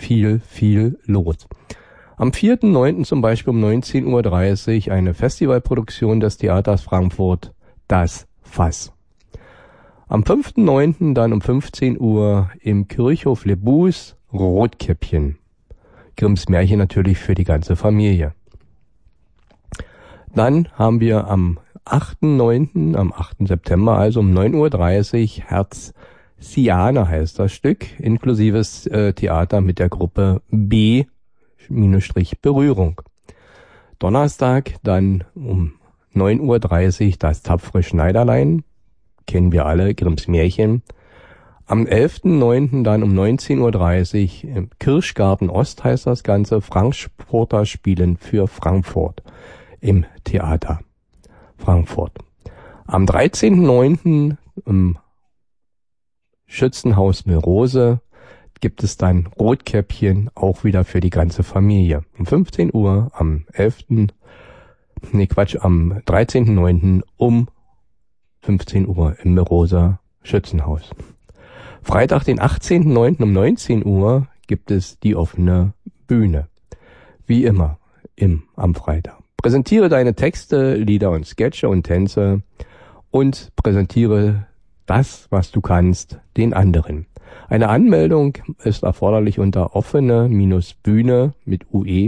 viel los. Am 4.9. zum Beispiel um 19.30 Uhr eine Festivalproduktion des Theaters Frankfurt, Das Fass. Am 5.9. dann um 15 Uhr im Kirchhof Le Bus Rotkäppchen. Grimms Märchen natürlich für die ganze Familie. Dann haben wir am 8.9., am 8. September, also um 9.30 Uhr, Herziane heißt das Stück, inklusives Theater mit der Gruppe B-Berührung. Donnerstag dann um 9.30 Uhr das tapfere Schneiderlein, kennen wir alle, Grimms Märchen. Am 11.9. dann um 19.30 Uhr im Kirschgarten Ost heißt das Ganze, Frankfurter Spielen für Frankfurt im Theater Frankfurt. Am 13.9. im Schützenhaus Milrose gibt es dann Rotkäppchen, auch wieder für die ganze Familie. Um 15 Uhr am 13.9. um 15 Uhr im Milroser Schützenhaus. Freitag, den 18.9. um 19 Uhr gibt es die offene Bühne. Wie immer am Freitag. Präsentiere deine Texte, Lieder und Sketche und Tänze und präsentiere das, was du kannst, den anderen. Eine Anmeldung ist erforderlich unter offene-bühne mit ue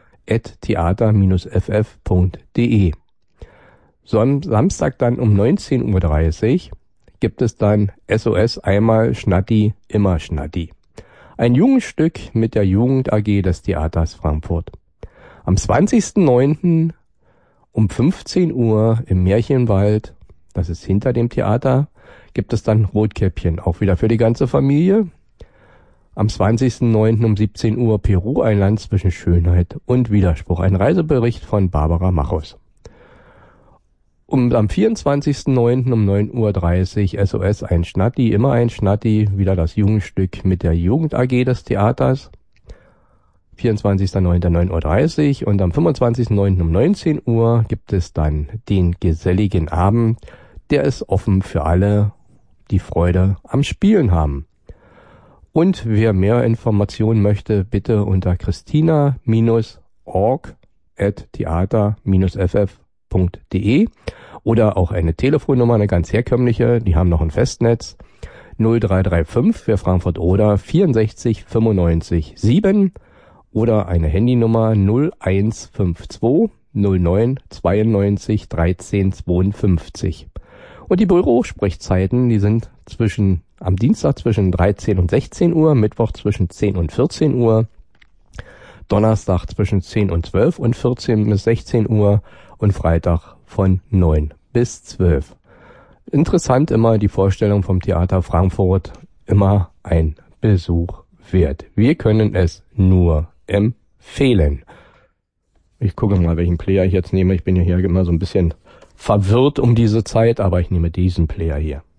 @theater-ff.de. Samstag dann um 19.30 Uhr gibt es dann SOS einmal Schnatti, immer Schnatti. Ein Jugendstück mit der Jugend AG des Theaters Frankfurt. Am 20.09. um 15 Uhr im Märchenwald, das ist hinter dem Theater, gibt es dann Rotkäppchen, auch wieder für die ganze Familie. Am 20.09. um 17 Uhr Peru, ein Land zwischen Schönheit und Widerspruch. Ein Reisebericht von Barbara Machus. Und am 24.09. um 9.30 Uhr SOS ein Schnatti, immer ein Schnatti, wieder das Jugendstück mit der Jugend AG des Theaters. 24.09. 9.30 Uhr und am 25.09. um 19 Uhr gibt es dann den geselligen Abend. Der ist offen für alle, die Freude am Spielen haben. Und wer mehr Informationen möchte, bitte unter christina.org@theater-ff.de oder auch eine Telefonnummer, eine ganz herkömmliche, die haben noch ein Festnetz, 0335 für Frankfurt oder 64 95 7 oder eine Handynummer 0152 09 92 13 52. Und die Bürosprechzeiten, die sind am Dienstag zwischen 13 und 16 Uhr, Mittwoch zwischen 10 und 14 Uhr, Donnerstag zwischen 10 und 12 und 14 bis 16 Uhr und Freitag von 9 bis 12. Interessant immer die Vorstellung vom Theater Frankfurt, immer ein Besuch wert. Wir können es nur empfehlen. Ich gucke mal, welchen Player ich jetzt nehme. Ich bin ja hier immer so ein bisschen verwirrt um diese Zeit, aber ich nehme diesen Player hier.